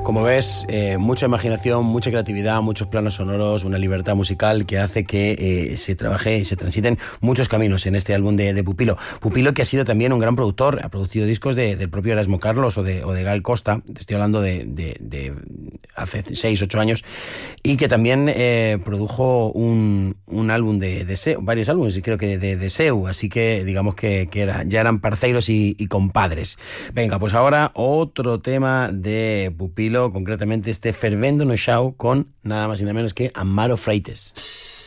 Como ves, mucha imaginación, mucha creatividad, muchos planos sonoros, una libertad musical que hace que se trabaje y se transiten muchos caminos en este álbum de Pupilo. Pupilo, que ha sido también un gran productor, ha producido discos del propio Erasmo Carlos o de Gal Costa, te estoy hablando de hace 6-8 años, y que también produjo un álbum de Seu, varios álbumes, creo que de Seu, así que digamos que ya eran parceiros y compadres. Venga, pues ahora otro tema de Pupilo, concretamente este Fervendo no Show con nada más y nada menos que Amaro Freites.